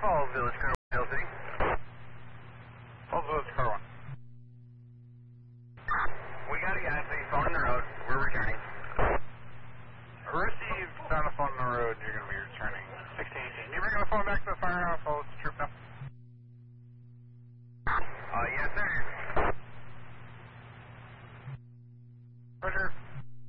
Follow Village Car 1, Hill City. Follow Village Car 1. We got a guy, please, phone on the road. We're returning. Received on the phone on the road, you're going to be returning 1618. You bring the phone back to